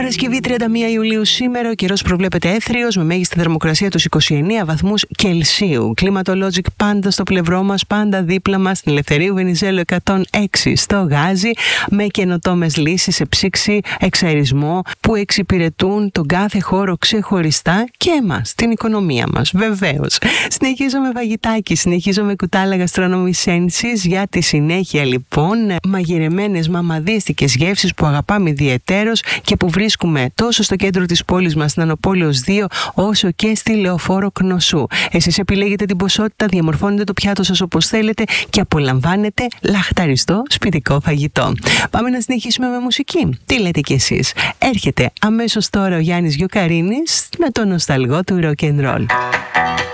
Παρασκευή 31 Ιουλίου σήμερα, ο καιρός προβλέπεται έθριος με μέγιστη θερμοκρασία τους 29 βαθμούς Κελσίου. Climatologic πάντα στο πλευρό μας, πάντα δίπλα μας, στην Ελευθερίου Βενιζέλου 106 στο Γάζι, με καινοτόμες λύσεις σε ψήξη, εξαερισμό που εξυπηρετούν τον κάθε χώρο ξεχωριστά και εμάς, την οικονομία μας. Βεβαίως. Συνεχίζω με φαγητάκι, συνεχίζω με κουτάλα γαστρονομισένσης. Για τη συνέχεια λοιπόν, μαγειρεμένες μαμαδίστικες γεύσεις που αγαπάμε ιδιαιτέρως και που βρίσκουμε τόσο στο κέντρο της πόλης μας, στην Ανοπόλεως 2, όσο και στη Λεωφόρο Κνωσού. Εσείς επιλέγετε την ποσότητα, διαμορφώνετε το πιάτο σας όπως θέλετε και απολαμβάνετε λαχταριστό σπιτικό φαγητό. Πάμε να συνεχίσουμε με μουσική. Τι λέτε κι εσείς? Έρχεται αμέσως τώρα ο Γιάννης Γιοκαρίνης με το νοσταλγό του rock and roll.